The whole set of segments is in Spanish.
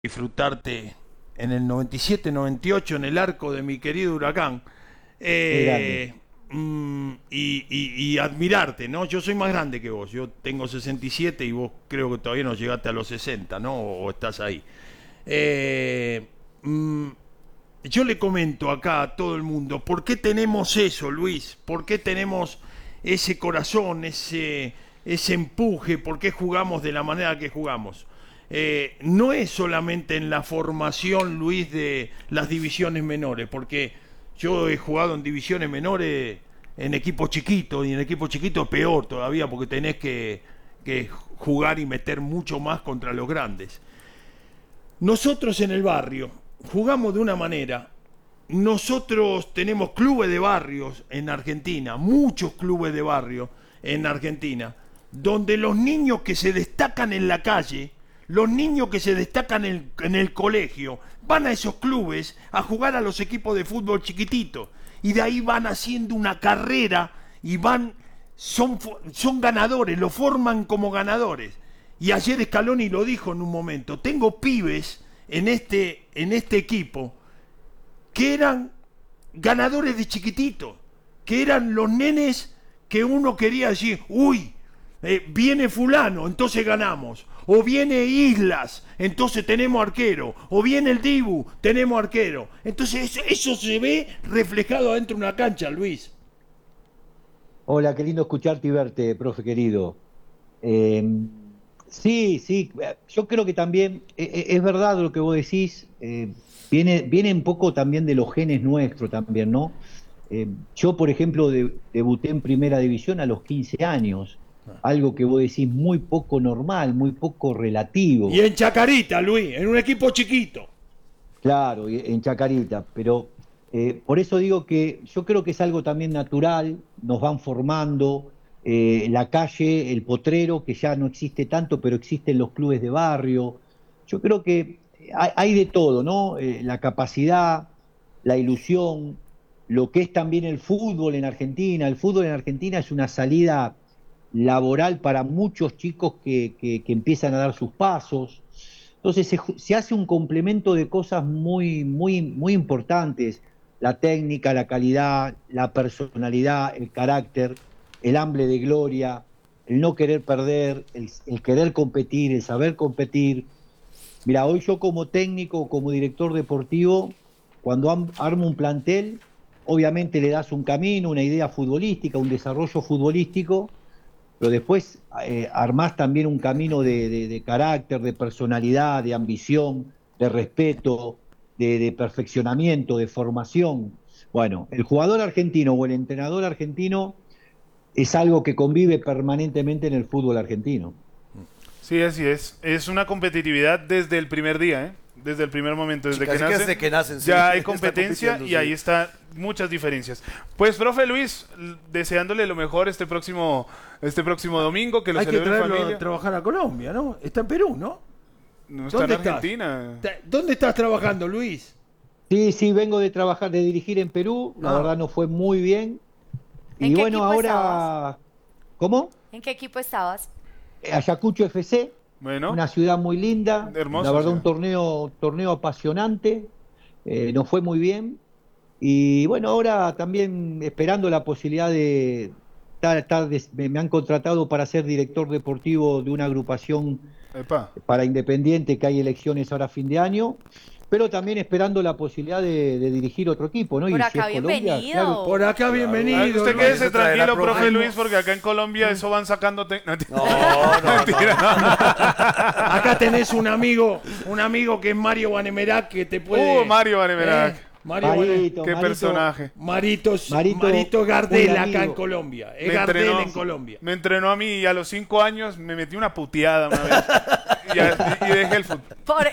disfrutarte en el 97-98 en el arco de mi querido Huracán. Qué grande. Y admirarte, ¿no? Yo soy más grande que vos, yo tengo 67 y vos creo que todavía no llegaste a los 60, ¿no? O estás ahí. Eh, mm, yo le comento acá a todo el mundo, ¿por qué tenemos eso, Luis? ¿Por qué tenemos ese corazón, ese empuje? ¿Por qué jugamos de la manera que jugamos? No es solamente en la formación, Luis, de las divisiones menores, porque yo he jugado en divisiones menores en equipos chiquitos, y en equipos chiquitos peor todavía, porque tenés que jugar y meter mucho más contra los grandes. Nosotros en el barrio jugamos de una manera. Nosotros tenemos clubes de barrios en Argentina, muchos clubes de barrio en Argentina, donde los niños que se destacan en la calle, los niños que se destacan en el colegio, van a esos clubes a jugar a los equipos de fútbol chiquititos. Y de ahí van haciendo una carrera y son ganadores, lo forman como ganadores. Y ayer Scaloni lo dijo en un momento, tengo pibes en este equipo que eran ganadores de chiquitito, que eran los nenes que uno quería decir, uy, viene fulano, entonces ganamos, o viene Islas, entonces tenemos arquero, o viene el Dibu, tenemos arquero. Entonces eso se ve reflejado adentro de una cancha, Luis. Hola, qué lindo escucharte y verte, profe querido. Eh, sí, sí, yo creo que también es verdad lo que vos decís, viene un poco también de los genes nuestros también, ¿no? Yo, por ejemplo, debuté en Primera División a los 15 años, algo que vos decís muy poco normal, muy poco Y relativo. en Chacarita, Luis, en un equipo chiquito. Claro, en Chacarita, pero por eso digo que yo creo que es algo también natural, nos van formando, la calle, el potrero, que ya no existe tanto, pero existen los clubes de barrio. Yo creo que hay de todo, ¿no? La capacidad, la ilusión, lo que es también el fútbol en Argentina. El fútbol en Argentina es una salida laboral para muchos chicos que empiezan a dar sus pasos. Entonces se hace un complemento de cosas muy, muy, muy importantes: la técnica, la calidad, la personalidad, el carácter, el hambre de gloria, el no querer perder, el querer competir, el saber competir. Mira, hoy yo como técnico, como director deportivo, cuando armo un plantel, obviamente le das un camino, una idea futbolística, un desarrollo futbolístico, pero después armás también un camino de carácter, de personalidad, de ambición, de respeto, de perfeccionamiento, de formación. Bueno, el jugador argentino o el entrenador argentino es algo que convive permanentemente en el fútbol argentino. Sí, así es. Es una competitividad desde el primer día, ¿eh? Desde el primer momento, desde que Casi que nacen. desde que nacen, sí. Ya hay Está competencia compitiendo, y ahí sí. están muchas diferencias. Pues, profe Luis, deseándole lo mejor este próximo domingo, que lo Hay que celebre en traerlo a familia. trabajar a Colombia, ¿no? Está en Perú, ¿no? No está en ¿Dónde estás? Argentina. ¿Dónde estás trabajando, Luis? Sí, sí, vengo de trabajar, de dirigir en Perú, la Ah, verdad no fue muy bien. ¿En Y qué bueno, equipo estabas? ahora, ¿cómo? ¿En qué equipo estabas? Ayacucho FC, Bueno, una ciudad muy linda, la hermosa verdad un ciudad. torneo apasionante, nos fue muy bien. Y bueno, ahora también esperando la posibilidad de me han contratado para ser director deportivo de una agrupación Epa. para Independiente, que hay elecciones ahora a fin de año, pero también esperando la posibilidad de dirigir otro equipo, ¿no? Por Y si es acá, Colombia, claro. bienvenido. por acá bienvenido, Usted Luis. quédese Eso traerá tranquilo, profe problemas. Luis, porque acá en Colombia eso van sacando... No, No, no, Acá tenés un amigo que es Mario Banemerac que te puede. Mario Vanemerac. Mario Qué personaje. Marito Gardel un acá en amigo. Colombia. Es Gardel en Colombia. Me entrenó a mí y a los 5 años me metí una puteada una vez. Y dejé el fútbol. Por...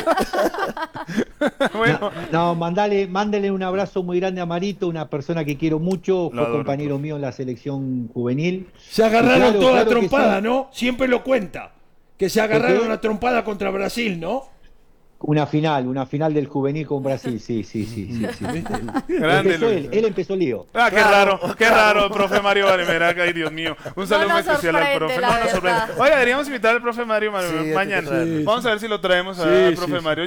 Bueno, No, mándele un abrazo muy grande a Marito, una persona que quiero mucho, Lo fue adoro, compañero mío en la selección juvenil. Se Y agarraron toda claro que trompada, sí. ¿no? Siempre lo cuenta. Que se ¿Qué, agarraron qué? la trompada contra Brasil, ¿no? Una final del juvenil con Brasil, sí. Grande, Empezó Luis. él empezó lío. Ah, qué raro, profe Mario Baremerac, ay Dios mío. Un saludo nos especial al sorprende, profe. la No nos verdad. sorprende. Oiga, deberíamos invitar al profe Mario Sí, hay que mañana. traerlo. Vamos a ver si lo traemos Sí, al sí, profe sí. Mario.